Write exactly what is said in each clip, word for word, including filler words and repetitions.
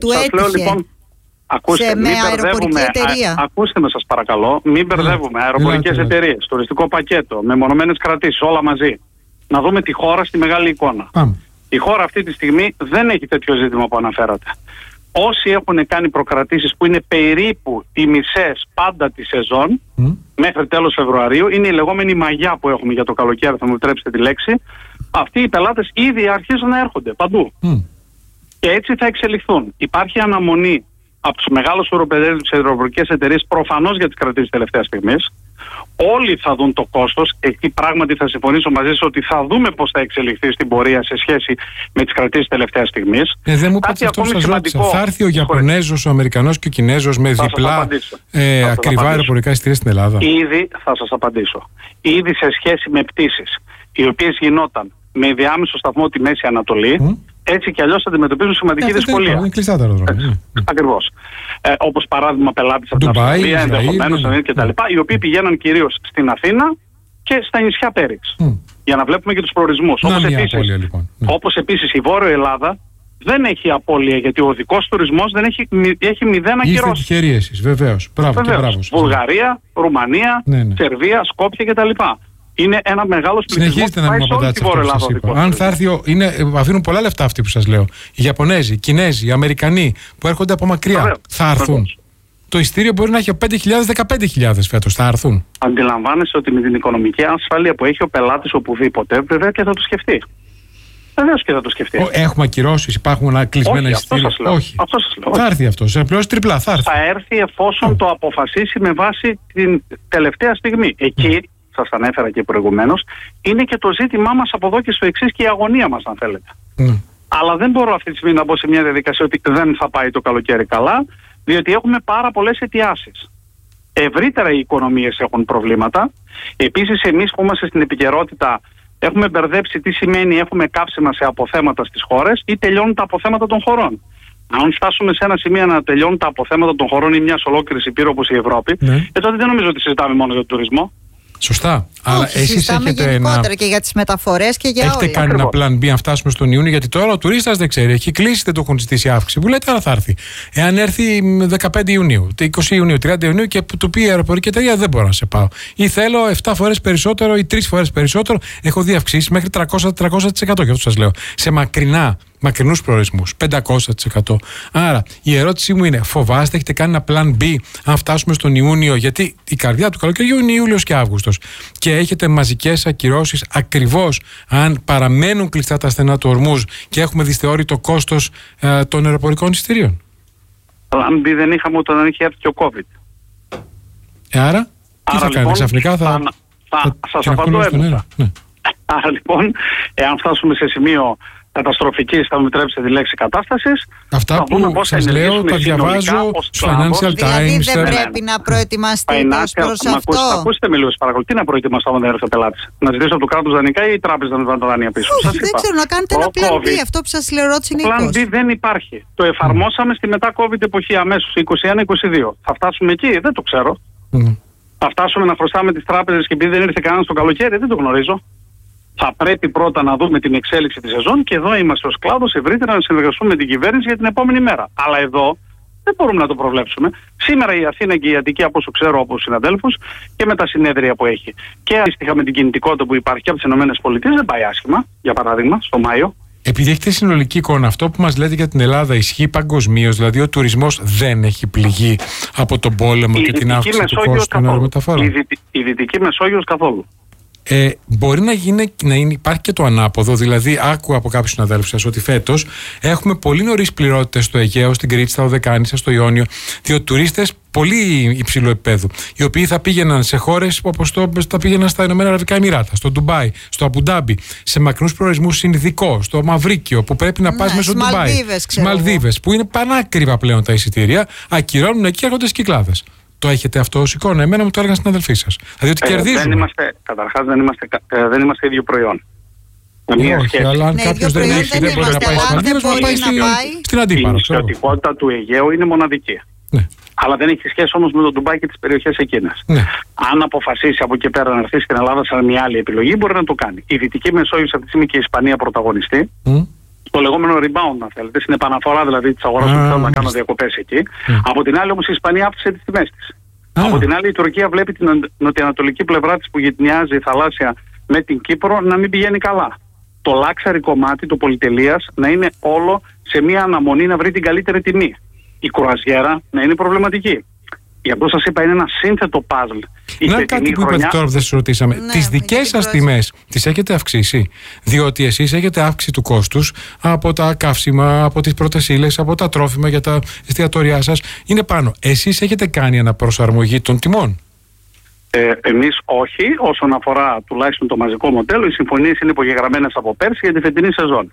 του σας έτυχε λέω, λοιπόν, ακούστε, σε, με αεροπορική εταιρεία. Α, ακούστε με σας παρακαλώ, μην μπερδεύουμε αεροπορικές εταιρείες, τουριστικό πακέτο, μεμονωμένες κρατήσεις, όλα μαζί. Να δούμε τη χώρα στη μεγάλη εικόνα. Πάμε. Η χώρα αυτή τη στιγμή δεν έχει τέτοιο ζήτημα που αναφέρατε. Όσοι έχουν κάνει προκρατήσεις που είναι περίπου οι μισές πάντα τη σεζόν, mm. μέχρι τέλος Φεβρουαρίου, είναι η λεγόμενη μαγιά που έχουμε για το καλοκαίρι, θα μου επιτρέψετε τη λέξη. Αυτοί οι πελάτες ήδη αρχίζουν να έρχονται παντού. Mm. Και έτσι θα εξελιχθούν. Υπάρχει αναμονή από τους μεγάλους ουροπεδέρους, τις αεροπορικές εταιρείες, προφανώς για τις κρατήσεις τελευταίας στιγμής. Όλοι θα δουν το κόστος. Εκεί πράγματι θα συμφωνήσω μαζί σας ότι θα δούμε πώς θα εξελιχθεί στην πορεία σε σχέση με τις κρατήσεις τελευταίας στιγμής. Ε, δεν μου είπατε αυτό που σας ρώτησα. Θα έρθει ο Ιαπωνέζος, ο Αμερικανός και ο Κινέζος με διπλά ε, ακριβά αεροπορικά εισιτήρια στην Ελλάδα? Ήδη θα σας απαντήσω. Ήδη σε σχέση με πτήσεις οι οποίες γινόταν με διάμεσο σταθμό τη Μέση Ανατολή, mm. έτσι κι αλλιώς αντιμετωπίζουν σημαντική ε, δυσκολία. Είναι κλειστά τα αεροδρόμια. Ακριβώς. Ε, όπως παράδειγμα πελάτες από την Αυστραλία, ενδεχομένως ναι, ναι. κτλ. Οι οποίοι πηγαίναν κυρίως στην Αθήνα και στα νησιά Πέριξ. Mm. Για να βλέπουμε και τους προορισμούς. Όπως επίσης, απώλεια, λοιπόν. ναι. όπως επίσης η Βόρειο Ελλάδα δεν έχει απώλεια, γιατί ο οδικός τουρισμός δεν έχει, έχει μηδέν ακυρώσεις. Είστε τυχεροί εσείς, βεβαίως. Μπράβο, και μπράβο. Βουλγαρία, Ρουμανία, ναι, ναι. Σερβία, Σκόπια κτλ. Είναι ένα μεγάλο πληθυσμό που πάει σε όλη τη Βόρεια Ελλάδα. Αν θα έρθει, ο, είναι, αφήνουν πολλά λεφτά αυτοί που σας λέω. Οι Ιαπωνέζοι, οι Κινέζοι, οι Αμερικανοί που έρχονται από μακριά. Βέβαια, θα έρθουν. Βέβαια. Το ειστήριο μπορεί να έχει πέντε χιλιάδες, δεκαπέντε χιλιάδες φέτος. Θα έρθουν. Αντιλαμβάνεσαι ότι με την οικονομική ασφάλεια που έχει ο πελάτης οπουδήποτε, βέβαια και θα το σκεφτεί. Βεβαίως και θα το σκεφτεί. Ο, έχουμε ακυρώσεις, υπάρχουν κλεισμένα ειστήρια? Όχι. Αυτό σας λέω. Θα έρθει αυτό. Σε πληρώσει τριπλά. Θα έρθει. Θα έρθει εφόσον oh. το αποφασίσει με βάση την τελευταία στιγμή. Εκεί. Mm. Σας ανέφερα και προηγουμένως, είναι και το ζήτημά μας από εδώ και στο εξής και η αγωνία μας, αν θέλετε. Mm. Αλλά δεν μπορώ αυτή τη στιγμή να μπω σε μια διαδικασία ότι δεν θα πάει το καλοκαίρι καλά, διότι έχουμε πάρα πολλές αιτιάσεις. Ευρύτερα οι οικονομίες έχουν προβλήματα. Επίσης, εμείς που είμαστε στην επικαιρότητα, έχουμε μπερδέψει τι σημαίνει έχουμε κάψιμα σε αποθέματα στις χώρες ή τελειώνουν τα αποθέματα των χωρών. Αν φτάσουμε σε ένα σημείο να τελειώνουν τα αποθέματα των χωρών ή μιας ολόκληρης υπήρου όπως η Ευρώπη, mm. ε, τότε δεν νομίζω ότι συζητάμε μόνο για τον τουρισμό. Σωστά. Όχι, αλλά εσείς έχετε γενικότερα ένα... και για τις μεταφορές και για έχετε όλα. Έχετε κάνει Ακριβώς. ένα plan B αν φτάσουμε στον Ιούνιο, γιατί τώρα ο τουρίστας δεν ξέρει. Έχει κλείσει, δεν το έχουν ζητήσει αύξηση. Που λέτε, άρα θα έρθει. Εάν έρθει δεκαπέντε Ιουνίου, είκοσι Ιουνίου, τριάντα Ιουνίου και του πει η αεροπορική εταιρεία δεν μπορώ να σε πάω. Ή θέλω επτά φορές περισσότερο ή τρεις φορές περισσότερο. Έχω δει αυξήσεις μέχρι τριακόσια με τετρακόσια τοις εκατό. Γι' αυτό σας λέω. Σε μακρινά. Μακρινούς προορισμούς, πεντακόσια τοις εκατό. Άρα η ερώτησή μου είναι, φοβάστε, έχετε κάνει ένα plan B αν φτάσουμε στον Ιούνιο, γιατί η καρδιά του καλοκαιριού είναι Ιούλιος και Αύγουστος, και έχετε μαζικές ακυρώσεις ακριβώς αν παραμένουν κλειστά τα στενά του ορμούς και έχουμε δυσθεώρητο κόστος ε, των αεροπορικών εισιτηρίων? Plan B δεν είχαμε όταν είχε έρθει και ο COVID. Ε, άρα, τι άρα, θα λοιπόν, κάνει ξαφνικά? Θα, θα, θα, θα, θα σας απαντώ έμεσα. Ναι. Άρα λοιπόν, εάν φτάσουμε σε σημείο καταστροφική, θα μου επιτρέψετε τη λέξη κατάστασης. Αυτά που σας λέω τα διαβάζω στο Financial δηλαδή Times. Δηλαδή δεν πρέπει να προετοιμαστείτε ως προς αυτό? Ακούστε με λίγο, παρακαλώ. Τι να προετοιμαστώ όταν δεν έρθει ο πελάτης? Να ζητήσω από το κράτος δανεικά ή η τράπεζα να βάλει τα δάνεια πίσω? Όχι, δεν ξέρω, να κάνετε ένα plan B. Αυτό που σας λέω ρώτησε είναι Plan B δεν υπάρχει. Το εφαρμόσαμε στη μετά-COVID εποχή αμέσως, είκοσι ένα είκοσι δύο. Θα φτάσουμε εκεί? Δεν το ξέρω. Θα φτάσουμε να χρωστάμε τις τράπεζες και επειδή δεν ήρθε κανένας το καλοκαίρι? Δεν το γνωρίζω. Θα πρέπει πρώτα να δούμε την εξέλιξη της σεζόν και εδώ είμαστε ως κλάδος ευρύτερα να συνεργαστούμε με την κυβέρνηση για την επόμενη μέρα. Αλλά εδώ δεν μπορούμε να το προβλέψουμε. Σήμερα η Αθήνα και η Αττική, από όσο ξέρω από τους συναδέλφους και με τα συνέδρια που έχει και αντίστοιχα με την κινητικότητα που υπάρχει και από τις ΗΠΑ, δεν πάει άσχημα, για παράδειγμα, στο Μάιο. Επειδή έχετε συνολική εικόνα, αυτό που μας λέτε για την Ελλάδα ισχύει παγκοσμίως, δηλαδή ο τουρισμός δεν έχει πληγεί από τον πόλεμο η και την αύξηση του κόστου των αερομεταφορών? Η, δυτική, η Δυτική Μεσόγειος καθόλου. Ε, μπορεί να, γίνει, να είναι, υπάρχει και το ανάποδο. Δηλαδή, άκουγα από κάποιους συναδέλφους σας ότι φέτος έχουμε πολύ νωρίς πληρότητες στο Αιγαίο, στην Κρήτη, στα Οδεκάνησα, στο Ιόνιο, διότι τουρίστες πολύ υψηλού επίπεδου, οι οποίοι θα πήγαιναν σε χώρες όπως το, θα πήγαιναν στα Ηνωμένα Αραβικά Εμιράτα, στο Ντουμπάι, στο Αμπουντάμπι, σε μακρινούς προορισμούς συνδικό, στο Μαυρίκιο, που πρέπει να πας ναι, μέσω Ντουμπάι. Στις Μαλδίβες, που είναι πανάκριβα πλέον τα εισιτήρια, ακυρώνουν εκεί έρχονται στις Κυκλάδες. Το έχετε αυτό ως εικόνα? Εμένα μου το έλεγαν στην αδελφή σας. Δηλαδή ότι ε, κερδίζουμε. Δεν είμαστε, καταρχάς δεν είμαστε, ε, δεν είμαστε ίδιο προϊόν. Ε, όχι, αλλά αν ναι, κάποιος δεν έχει, δεν μπορεί να πάει στην Μαλδίβες, να πάει στην Αντίπαρο. Η νησιωτικότητα του Αιγαίου είναι μοναδική. Ναι. Αλλά δεν έχει σχέση όμως με τον Ντουμπάι και τις περιοχές εκείνες. Ναι. Αν αποφασίσει από εκεί πέρα να έρθει στην Ελλάδα σαν μια άλλη επιλογή, μπορεί να το κάνει. Η Δυτική Μεσόγειος αυτή τη στιγμή και η Ισπανία πρωταγωνιστή. Mm. το λεγόμενο rebound, αν θέλετε, στην επαναφορά δηλαδή της αγοράς που θέλουν να κάνουν διακοπές εκεί. Mm. Από την άλλη όμως η Ισπανία αύξησε τις τιμές της. Mm. Από την άλλη η Τουρκία βλέπει την νοτιοανατολική πλευρά της που γειτονιάζει θαλάσσια με την Κύπρο να μην πηγαίνει καλά. Το luxury κομμάτι του πολυτελείας να είναι όλο σε μια αναμονή να βρει την καλύτερη τιμή. Η κρουαζιέρα να είναι προβληματική. Γι' αυτό σας είπα, είναι ένα σύνθετο παζλ. Να κάτι που είπατε τώρα που δεν σας ρωτήσαμε. Ναι, τις δικές σας τιμές τις έχετε αυξήσει? Διότι εσείς έχετε αύξηση του κόστους από τα καύσιμα, από τις πρώτες ύλες, από τα τρόφιμα για τα εστιατόριά σας. Είναι πάνω. Εσείς έχετε κάνει αναπροσαρμογή των τιμών? Ε, εμείς όχι. Όσον αφορά τουλάχιστον το μαζικό μοντέλο, οι συμφωνίες είναι υπογεγραμμένες από πέρσι για τη φετινή σεζόν.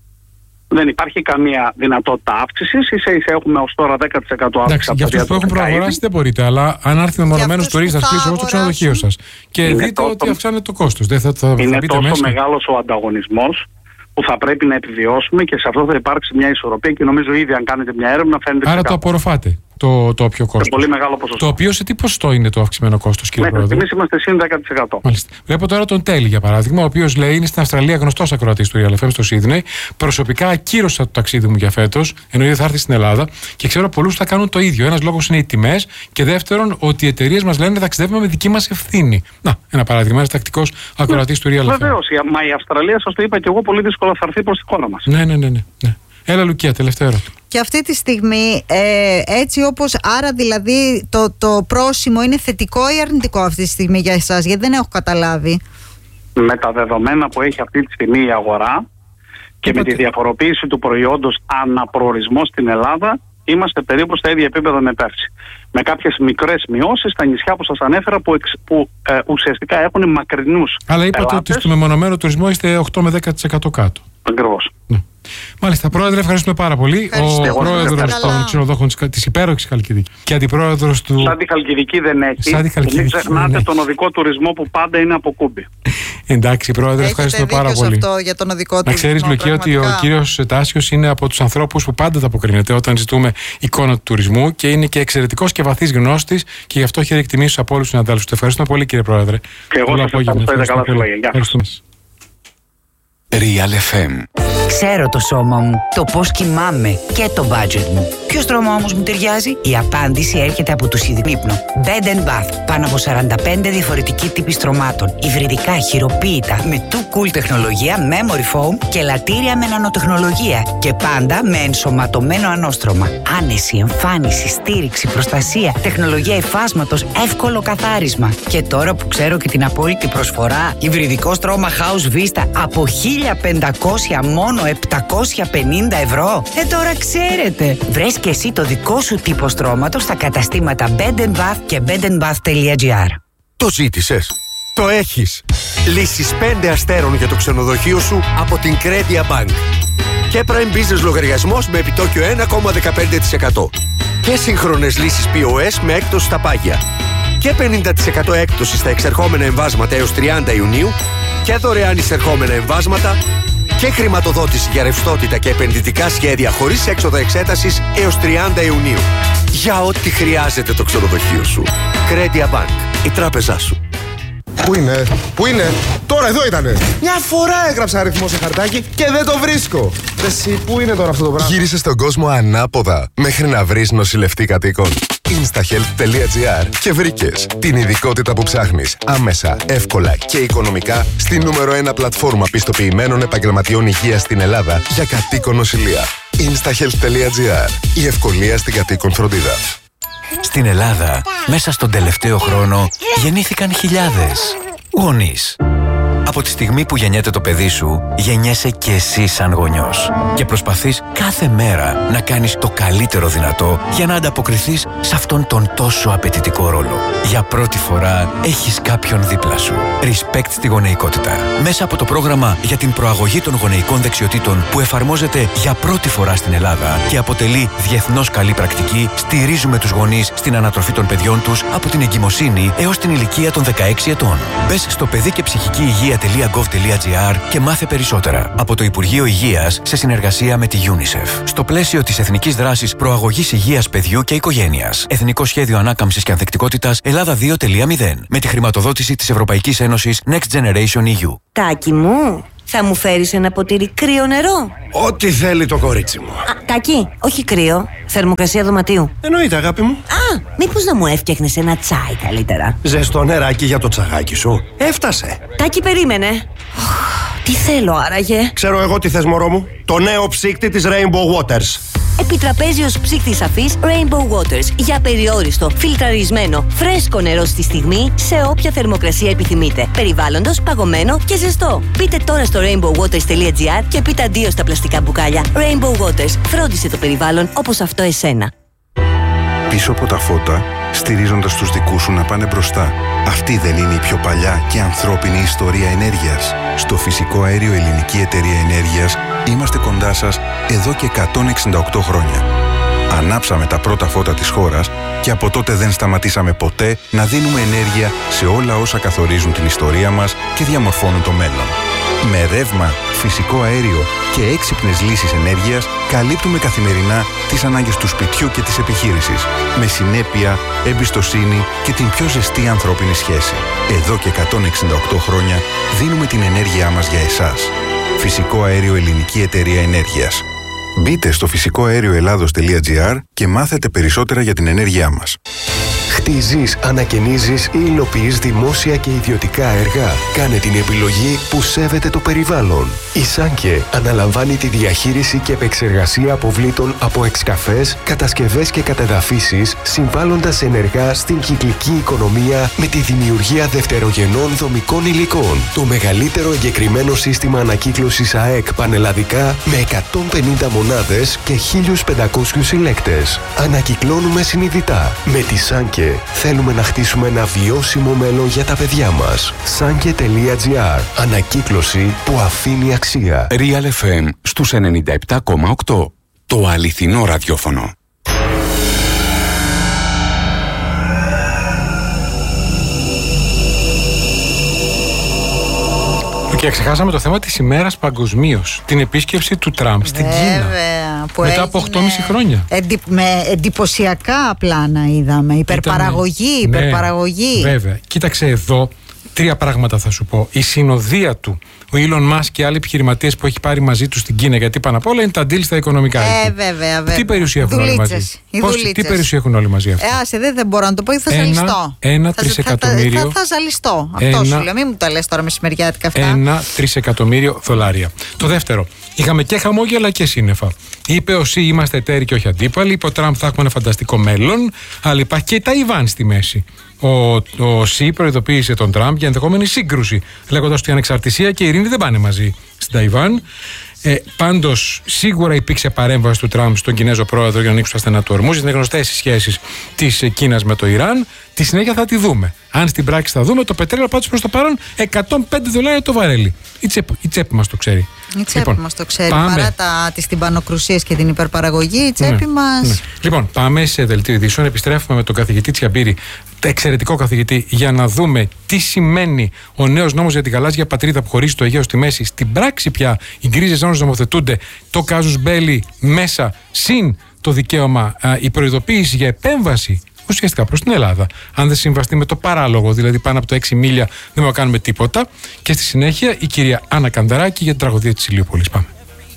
Δεν υπάρχει καμία δυνατότητα αύξησης. Ίσα ίσα έχουμε ως τώρα δέκα τοις εκατό αύξηση. Για αυτούς που έχουν προαγοράσει δεν μπορείτε, αλλά αν έρθει μεμονωμένος τουρίστας πίσω στο ξενοδοχείο σας και είναι δείτε τόσο... ότι αυξάνεται το κόστος. Δεν θα, θα, είναι θα τόσο μέσα. μεγάλος ο ανταγωνισμός που θα πρέπει να επιβιώσουμε και σε αυτό θα υπάρξει μια ισορροπία και νομίζω ήδη αν κάνετε μια έρευνα φαίνεται. Άρα το απορροφάτε το, το όποιο κόστος. Πολύ μεγάλο ποσοστό. Το οποίο σε τι ποσοστό είναι το αυξημένο κόστος, κύριε Πρόεδρε? Εμείς είμαστε συν δέκα τοις εκατό. Μάλιστα. Βλέπω τώρα τον Τέλη, για παράδειγμα, ο οποίος λέει είναι στην Αυστραλία γνωστός ακροατής του Real εφ εμ στο Σίδνεϊ. Προσωπικά ακύρωσα το ταξίδι μου για φέτος, ενώ θα έρθει στην Ελλάδα και ξέρω πολλούς θα κάνουν το ίδιο. Ένας λόγος είναι οι τιμές και δεύτερον ότι οι εταιρείες μας λένε ταξιδεύουμε με δική μας ευθύνη. Να, ένα παράδειγμα, ένας τακτικός ακροατής του Real εφ εμ. Βεβαίως, μα η Αυστραλία, σας το είπα και εγώ, πολύ δύσκολα θα έρθει προς τη χώρα μας. Ναι, ναι, ναι, ναι. ναι. Έλα Λουκία, τελευταίο ερώτημα. Και αυτή τη στιγμή, ε, έτσι όπως, άρα δηλαδή το, το πρόσημο είναι θετικό ή αρνητικό αυτή τη στιγμή για εσάς? Γιατί δεν έχω καταλάβει. Με τα δεδομένα που έχει αυτή τη στιγμή η αγορά και με τη διαφοροποίηση του προϊόντος αναπροορισμό στην Ελλάδα, είμαστε περίπου στα ίδια επίπεδα με πέρσι. Με κάποιες μικρές μειώσεις στα νησιά που σας ανέφερα που, εξ, που ε, ουσιαστικά έχουν μακρινούς. Αλλά είπατε ελάτες. Ότι στο μεμονωμένο τουρισμό είστε οκτώ με δέκα τοις εκατό κάτω. Ακριβώς. Ναι. Μάλιστα, Πρόεδρε, ευχαριστούμε πάρα πολύ. Ευχαριστώ. Ο Πρόεδρος των Ξενοδόχων της υπέροχης Χαλκιδική και Αντιπρόεδρος του. Σαν τη Χαλκιδική δεν έχει. Σαν τη Χαλκιδική. Μην ξεχνάτε ναι. τον οδικό τουρισμό που πάντα είναι από Κούμπη. Εντάξει, Πρόεδρε, έχετε ευχαριστούμε πάρα πολύ. Αυτό για τον οδικό να ξέρεις, Λουκία, ότι ο κύριος Τάσιος είναι από τους ανθρώπους που πάντα τα αποκρίνεται όταν ζητούμε εικόνα του τουρισμού και είναι και εξαιρετικός και βαθύς γνώστης και γι' αυτό έχει εκτιμήσει από όλους τους συναντάλους. Ευχαριστούμε πολύ, κύριε Πρόεδρε. Και εγώ σας ευχαριστώ. Ευχαριστούμε. Real εφ εμ. Ξέρω το σώμα μου, το πώς κοιμάμαι και το budget μου. Ποιο στρώμα όμως μου ταιριάζει? Η απάντηση έρχεται από τους ειδικούς ύπνο. Bed and Bath. Πάνω από σαράντα πέντε διαφορετικοί τύποι στρωμάτων. Υβριδικά, χειροποίητα, με too cool τεχνολογία, memory foam και λατήρια με νανοτεχνολογία. Και πάντα με ενσωματωμένο ανώστρωμα. Άνεση, εμφάνιση, στήριξη, προστασία, τεχνολογία υφάσματος, εύκολο καθάρισμα. Και τώρα που ξέρω και την απόλυτη προσφορά, υβριδικό στρώμα House Vista από χίλια πεντακόσια μόνο επτακόσια πενήντα ευρώ. Ε, τώρα ξέρετε. Βρες και εσύ το δικό σου τύπο στρώματος στα καταστήματα Bed and Bath και bed and bath τελεία gr. Το ζήτησες. Το έχεις. Λύσεις πέντε αστέρων για το ξενοδοχείο σου από την Credia Bank. Και Prime Business λογαριασμός με επιτόκιο ένα κόμμα δεκαπέντε τοις εκατό. Και σύγχρονες λύσεις πι ο ες με έκπτωση στα πάγια. Και πενήντα τοις εκατό έκπτωση στα εξερχόμενα εμβάσματα έως τριάντα Ιουνίου. Και δωρεάν εισερχόμενα εμβάσματα. Και χρηματοδότηση για ρευστότητα και επενδυτικά σχέδια χωρίς έξοδα εξέτασης έως τριάντα Ιουνίου. Για ό,τι χρειάζεται το ξενοδοχείο σου. Credia Bank, η τράπεζά σου. Πού είναι, πού είναι, τώρα εδώ ήτανε. Μια φορά έγραψα αριθμό σε χαρτάκι και δεν το βρίσκω. Εσύ, πού είναι τώρα αυτό το πράγμα? Γύρισε στον κόσμο ανάποδα μέχρι να βρεις νοσηλευτή κατοίκων. instahealth τελεία gr και βρήκες την ειδικότητα που ψάχνεις άμεσα, εύκολα και οικονομικά στη νούμερο ένα πλατφόρμα πιστοποιημένων επαγγελματιών υγείας στην Ελλάδα για κατοίκον νοσηλεία. instahealth τελεία gr. Η ευκολία στην κατοίκον φροντίδα. Στην Ελλάδα, μέσα στον τελευταίο χρόνο, γεννήθηκαν χιλιάδες γονείς. Από τη στιγμή που γεννιέται το παιδί σου, γεννιέσαι και εσύ σαν γονιός. Και προσπαθείς κάθε μέρα να κάνεις το καλύτερο δυνατό για να ανταποκριθείς σε αυτόν τον τόσο απαιτητικό ρόλο. Για πρώτη φορά έχεις κάποιον δίπλα σου. Respect στη γονεϊκότητα. Μέσα από το πρόγραμμα για την προαγωγή των γονεϊκών δεξιοτήτων που εφαρμόζεται για πρώτη φορά στην Ελλάδα και αποτελεί διεθνώς καλή πρακτική, στηρίζουμε τους γονείς στην ανατροφή των παιδιών τους από την εγκυμοσύνη έως την ηλικία των δεκαέξι ετών. Μπες στο παιδί και ψυχική υγεία τελεία gov τελεία gr και μάθε περισσότερα από το Υπουργείο Υγείας σε συνεργασία με τη UNICEF. Στο πλαίσιο της Εθνικής Δράσης Προαγωγής Υγείας Παιδιού και Οικογένειας. Εθνικό Σχέδιο Ανάκαμψης και Ανθεκτικότητας Ελλάδα δύο τελεία μηδέν. Με τη χρηματοδότηση της Ευρωπαϊκής Ένωσης Next Generation ι γιου. Τάκι μου, Θα μου φέρεις ένα ποτήρι κρύο νερό? Ό,τι θέλει το κορίτσι μου. Α, Τάκη, όχι κρύο. Θερμοκρασία δωματίου. Εννοείται, αγάπη μου. Α, μήπως να μου έφτιαχνες ένα τσάι καλύτερα? Ζεστό νεράκι για το τσαγάκι σου. Έφτασε. Τάκη, περίμενε. Τι θέλω άραγε? Ξέρω εγώ τι θες, μωρό μου. Το νέο ψύκτη της Rainbow Waters. Επιτραπέζιος ψύκτης αφής Rainbow Waters. Για περιόριστο, φιλτραρισμένο, φρέσκο νερό στη στιγμή, σε όποια θερμοκρασία επιθυμείτε. Περιβάλλοντος, παγωμένο και ζεστό. Μπείτε τώρα στο rainbow waters τελεία gr και πείτε αντίο στα πλαστικά μπουκάλια. Rainbow Waters. Φρόντισε το περιβάλλον όπως αυτό εσένα. Πίσω από τα φώτα, στηρίζοντας τους δικούς σου να πάνε μπροστά. Αυτή δεν είναι η πιο παλιά και ανθρώπινη ιστορία ενέργειας? Στο Φυσικό Αέριο Ελληνική Εταιρεία Ενέργειας είμαστε κοντά σας εδώ και εκατόν εξήντα οκτώ χρόνια. Ανάψαμε τα πρώτα φώτα της χώρας και από τότε δεν σταματήσαμε ποτέ να δίνουμε ενέργεια σε όλα όσα καθορίζουν την ιστορία μας και διαμορφώνουν το μέλλον. Με ρεύμα, φυσικό αέριο και έξυπνες λύσεις ενέργειας καλύπτουμε καθημερινά τις ανάγκες του σπιτιού και της επιχείρησης. Με συνέπεια, εμπιστοσύνη και την πιο ζεστή ανθρώπινη σχέση. Εδώ και εκατόν εξήντα οκτώ χρόνια δίνουμε την ενέργειά μας για εσάς. Φυσικό Αέριο Ελληνική Εταιρεία Ενέργειας. Μπείτε στο φυσικό αέριο ελλάδος τελεία gr και μάθετε περισσότερα για την ενέργειά μας. Χτίζεις, ανακαινίζεις ή υλοποιείς δημόσια και ιδιωτικά έργα? Κάνε την επιλογή που σέβεται το περιβάλλον. Η Σάνκε αναλαμβάνει τη διαχείριση και επεξεργασία αποβλήτων από εξκαφές, κατασκευές και κατεδαφίσεις, συμβάλλοντας ενεργά στην κυκλική οικονομία με τη δημιουργία δευτερογενών δομικών υλικών. Το μεγαλύτερο εγκεκριμένο σύστημα ανακύκλωσης ΑΕΚ πανελλαδικά με εκατόν πενήντα μονάδες και χίλιους πεντακόσιους συλλέκτες. Ανακυκλώνουμε συνειδητά. Με τη Σάνκε θέλουμε να χτίσουμε ένα βιώσιμο μέλλον για τα παιδιά μας. Σάνκε τελεία gr. Ανακύκλωση που αφήνει αξία. Real εφ εμ στους ενενήντα επτά κόμμα οκτώ. Το αληθινό ραδιόφωνο. Και ξεχάσαμε το θέμα της ημέρας παγκοσμίως. Την επίσκεψη του Τραμπ στην Βέβαια, Κίνα. που μετά από οκτώ και μισό χρόνια. Εντι, με εντυπωσιακά πλάνα είδαμε. Υπερπαραγωγή, Ήτανε, υπερπαραγωγή. Ναι, βέβαια. Κοίταξε εδώ, τρία πράγματα θα σου πω. Η συνοδεία του, ο Elon Musk και άλλοι επιχειρηματίες που έχει πάρει μαζί του στην Κίνα, γιατί πάνω απ' όλα είναι τα deal στα οικονομικά. Ε, βέβαια, βέβαια. Τι περιουσία έχουν όλοι μαζί? Πώς, τι περιουσία έχουν όλοι μαζί αυτοί? Ε, άσε, δεν, δεν μπορώ να το πω, θα ένα, ζαλιστώ. Ένα θα, τρισεκατομμύριο. Θα, θα, θα ζαλιστώ. Αυτό ένα, σου λέω. Μην μου τα λες τώρα μεσημεριάτικα αυτά. Ένα τρισεκατομμύριο δολάρια. Το δεύτερο. Είχαμε και χαμόγελα και σύννεφα. Είπε ο Σι, είμαστε εταίροι και όχι αντίπαλοι. Είπε ο Τραμπ, θα έχουμε ένα φανταστικό μέλλον. Αλλά υπάρχει και η Ταϊβάν στη μέση. Ο, ο Σι προειδοποίησε τον Τραμπ για ενδεχόμενη σύγκρουση, λέγοντας ότι η ανεξαρτησία και η ειρήνη δεν πάνε μαζί στην Ταϊβάν. Ε, πάντως, σίγουρα υπήρξε παρέμβαση του Τραμπ στον Κινέζο πρόεδρο για να ανοίξουν τα στενά του ορμού. Είναι γνωστές οι σχέσεις της Κίνας με το Ιράν. Τη συνέχεια θα τη δούμε. Αν στην πράξη θα δούμε, το πετρέλαιο πάντως προς το παρόν εκατόν πέντε δολάρια το βαρέλι. Η τσέπη, η τσέπη μας το ξέρει. Η τσέπη λοιπόν, μας το ξέρει. Πάμε. Παρά τα, τις τυμπανοκρουσίες και την υπερπαραγωγή, η τσέπη ναι, μας. Ναι. Λοιπόν, πάμε σε δελτίο ειδήσεων. Επιστρέφουμε με τον καθηγητή Τσιαμπύρη, εξαιρετικό καθηγητή, για να δούμε τι σημαίνει ο νέος νόμος για την γαλάζια πατρίδα που χωρίζει το Αιγαίο στη μέση. Στην πράξη πια οι γκρίζες ζώνες νομοθετούνται. Το κάζους μπέλι μέσα, συν το δικαίωμα, α, η προειδοποίηση για επέμβαση ουσιαστικά προς την Ελλάδα. Αν δεν συμβαστεί με το παράλογο, δηλαδή πάνω από το έξι μίλια, δεν μπορούμε να κάνουμε τίποτα. Και στη συνέχεια η κυρία Άννα Κανδαράκη για την τραγωδία της Ηλιούπολης. Πάμε.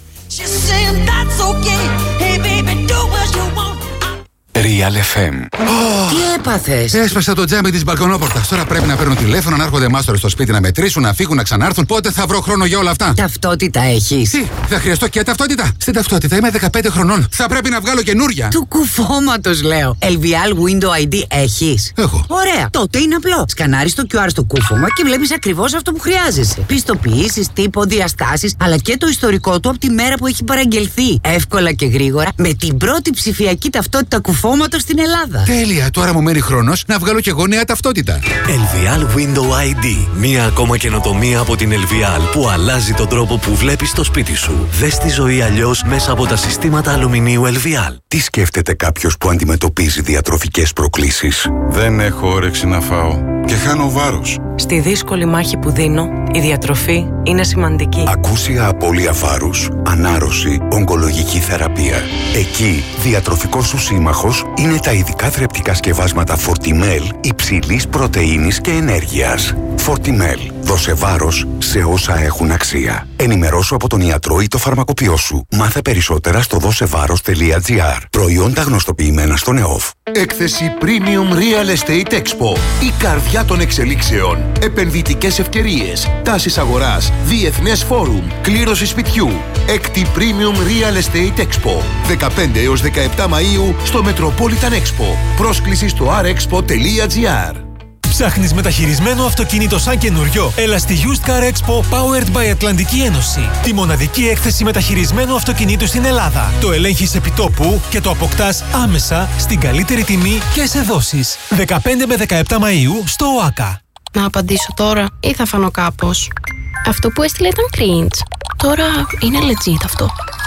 Real εφ εμ. Τι έπαθες? Έσπασα το τζάμι της μπαλκονόπορτας. Τώρα πρέπει να παίρνω τηλέφωνο, να έρχονται μάστορες στο σπίτι να μετρήσουν, να φύγουν, να ξανάρθουν. Πότε θα βρω χρόνο για όλα αυτά? Ταυτότητα έχεις? Τι, θα χρειαστώ και ταυτότητα? Στην ταυτότητα είμαι δεκαπέντε χρονών. Θα πρέπει να βγάλω καινούρια. Του κουφώματος λέω. ελ βι ελ Window άι ντι έχεις? Έχω. Ωραία. Τότε είναι απλό. Σκανάρεις το κιου αρ στο κούφωμα και βλέπεις ακριβώς αυτό που χρειάζεσαι. Πιστοποιήσεις, τύπο, διαστάσεις, αλλά και το ιστορικό του από τη μέρα που έχει παραγγελθεί. Εύκολα και γρήγορα με την πρώτη ψηφιακή ταυτότητα κουφώματος στην Ελλάδα. Τέλεια. Τώρα μου μένει χρόνος να βγάλω και εγώ νέα ταυτότητα. ελ βι ελ Window άι ντι. Μία ακόμα καινοτομία από την ελ βι ελ που αλλάζει τον τρόπο που βλέπεις το σπίτι σου. Δες τη ζωή αλλιώς μέσα από τα συστήματα αλουμινίου ελ βι ελ. Τι σκέφτεται κάποιος που αντιμετωπίζει διατροφικές προκλήσεις? Δεν έχω όρεξη να φάω και χάνω βάρος. Στη δύσκολη μάχη που δίνω, η διατροφή είναι σημαντική. Ακούσια απώλεια βάρους, ανάρρωση, ογκολογική θεραπεία. Εκεί, διατροφικός σου σύμμαχος είναι τα ειδικά θρεπτικά σκευάσματα Fortimel υψηλής πρωτεΐνης και ενέργειας. Φορτιμέλ. Δώσε βάρος σε όσα έχουν αξία. Ενημερώσου από τον ιατρό ή το φαρμακοποιό σου. Μάθε περισσότερα στο δώσεβάρος τελεία τζι άρ. Προϊόντα γνωστοποιημένα στον ΕΟΦ. Έκθεση Premium Real Estate Expo. Η καρδιά των εξελίξεων. Επενδυτικές ευκαιρίες. Τάσεις αγοράς. Διεθνές φόρουμ. Κλήρωση σπιτιού. Έκτη Premium Real Estate Expo. δεκαπέντε έως δεκαεπτά Μαΐου στο Metropolitan Expo. Πρόσκληση στο αρ εξπο τελεία τζι άρ. Ψάχνεις μεταχειρισμένο αυτοκίνητο σαν καινούριο? Έλα στη Used Car Expo Powered by Ατλαντική Ένωση. Τη μοναδική έκθεση μεταχειρισμένου αυτοκινήτου στην Ελλάδα. Το ελέγχεις επιτόπου και το αποκτάς άμεσα στην καλύτερη τιμή και σε δόσεις. δεκαπέντε με δεκαεπτά Μαΐου στο ΟΑΚΑ. Να απαντήσω τώρα ή θα φανώ κάπως? Αυτό που έστειλε ήταν cringe. Τώρα είναι legit αυτό.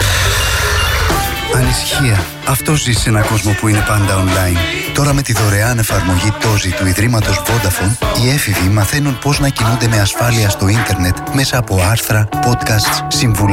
Ανησυχία. Αυτό ζει σε έναν κόσμο που είναι πάντα online. Τώρα με τη δωρεάν εφαρμογή Τόζι του Ιδρύματος Vodafone, οι έφηβοι μαθαίνουν πώς να κινούνται με ασφάλεια στο ίντερνετ μέσα από άρθρα, podcasts, συμβουλές